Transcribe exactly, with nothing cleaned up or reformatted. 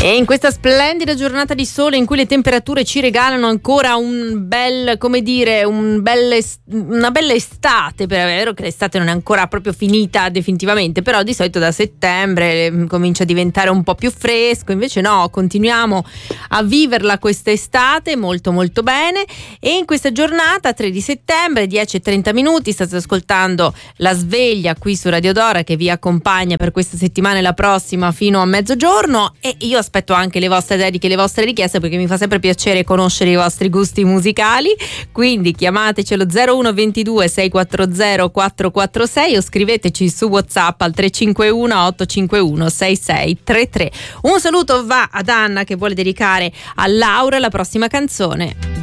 E in questa splendida giornata di sole in cui le temperature ci regalano ancora un bel, come dire, un bel est- una bella estate, per è vero che l'estate non è ancora proprio finita definitivamente, però di solito da settembre eh, comincia a diventare un po' più fresco, invece no, continuiamo a viverla questa estate molto molto bene. E in questa giornata tre di settembre, dieci e trenta minuti, state ascoltando La Sveglia qui su Radio Dora, che vi accompagna per questa settimana e la prossima fino a mezzogiorno, e io aspetto anche le vostre dediche, le vostre richieste, perché mi fa sempre piacere conoscere i vostri gusti musicali, quindi chiamateci zero uno ventidue sei quattro zero quattro quattro sei o scriveteci su WhatsApp al tre cinque uno otto cinque uno sei sei tre tre. Un saluto va ad Anna che vuole dedicare a Laura la prossima canzone.